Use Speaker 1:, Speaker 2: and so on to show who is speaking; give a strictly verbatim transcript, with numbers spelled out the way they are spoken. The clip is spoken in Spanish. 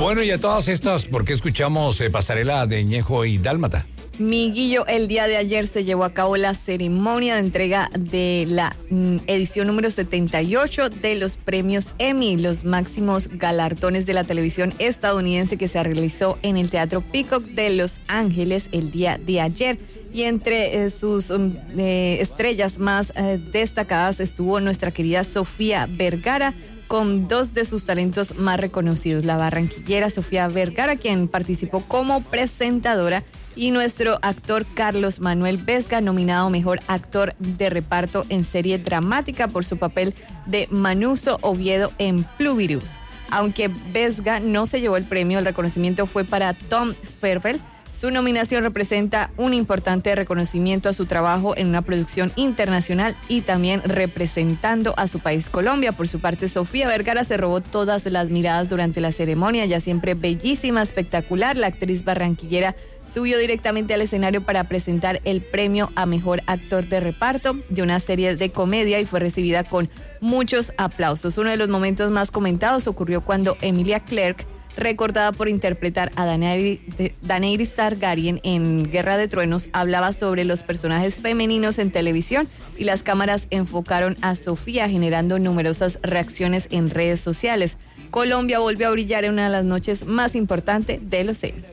Speaker 1: Bueno, y a todas estas, ¿por qué escuchamos eh, Pasarela de Ñejo y Dálmata?
Speaker 2: Mi Guillo, el día de ayer se llevó a cabo la ceremonia de entrega de la mm, edición número setenta y ocho de los premios Emmy, los máximos galardones de la televisión estadounidense, que se realizó en el Teatro Peacock de Los Ángeles el día de ayer. Y entre eh, sus um, eh, estrellas más eh, destacadas estuvo nuestra querida Sofía Vergara, con dos de sus talentos más reconocidos, la barranquillera Sofía Vergara, quien participó como presentadora, y nuestro actor Carlos Manuel Vesga, nominado Mejor Actor de Reparto en Serie Dramática por su papel de Manuso Oviedo en Pluvirus. Aunque Vesga no se llevó el premio, el reconocimiento fue para Tom Ferfeld. Su nominación representa un importante reconocimiento a su trabajo en una producción internacional y también representando a su país, Colombia. Por su parte, Sofía Vergara se robó todas las miradas durante la ceremonia, ya siempre bellísima, espectacular. La actriz barranquillera subió directamente al escenario para presentar el premio a Mejor Actor de Reparto de una serie de comedia y fue recibida con muchos aplausos. Uno de los momentos más comentados ocurrió cuando Emilia Clarke, recordada por interpretar a Daenerys Targaryen en Guerra de Truenos, hablaba sobre los personajes femeninos en televisión y las cámaras enfocaron a Sofía, generando numerosas reacciones en redes sociales. Colombia volvió a brillar en una de las noches más importantes de los Emmy.